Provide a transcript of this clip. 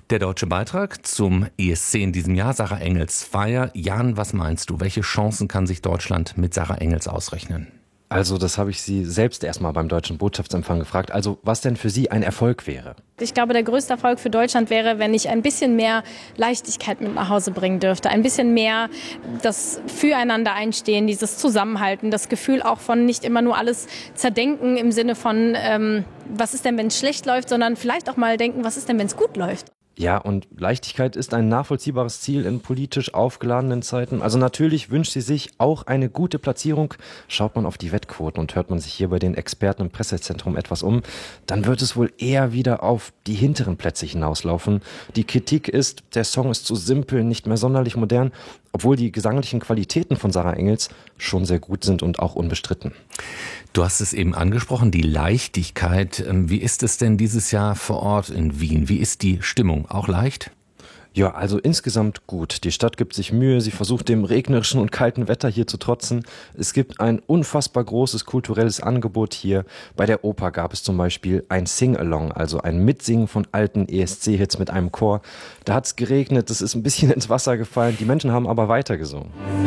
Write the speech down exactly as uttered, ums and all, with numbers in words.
Der deutsche Beitrag zum E S C in diesem Jahr, Sarah Engels Feier. Jan, was meinst du? Welche Chancen kann sich Deutschland mit Sarah Engels ausrechnen? Also das habe ich Sie selbst erstmal beim Deutschen Botschaftsempfang gefragt. Also was denn für Sie ein Erfolg wäre? Ich glaube, der größte Erfolg für Deutschland wäre, wenn ich ein bisschen mehr Leichtigkeit mit nach Hause bringen dürfte. Ein bisschen mehr das Füreinander einstehen, dieses Zusammenhalten, das Gefühl auch von nicht immer nur alles zerdenken im Sinne von, ähm, was ist denn, wenn es schlecht läuft, sondern vielleicht auch mal denken, was ist denn, wenn es gut läuft. Ja, und Leichtigkeit ist ein nachvollziehbares Ziel in politisch aufgeladenen Zeiten. Also natürlich wünscht sie sich auch eine gute Platzierung. Schaut man auf die Wettquoten und hört man sich hier bei den Experten im Pressezentrum etwas um, dann wird es wohl eher wieder auf die hinteren Plätze hinauslaufen. Die Kritik ist, der Song ist zu simpel, nicht mehr sonderlich modern, obwohl die gesanglichen Qualitäten von Sarah Engels schon sehr gut sind und auch unbestritten. Du hast es eben angesprochen, die Leichtigkeit. Wie ist es denn dieses Jahr vor Ort in Wien? Wie ist die Stimmung? Auch leicht? Ja, also insgesamt gut. Die Stadt gibt sich Mühe, sie versucht dem regnerischen und kalten Wetter hier zu trotzen. Es gibt ein unfassbar großes kulturelles Angebot hier. Bei der Oper gab es zum Beispiel ein Sing-Along, also ein Mitsingen von alten E S C-Hits mit einem Chor. Da hat es geregnet, es ist ein bisschen ins Wasser gefallen, die Menschen haben aber weitergesungen.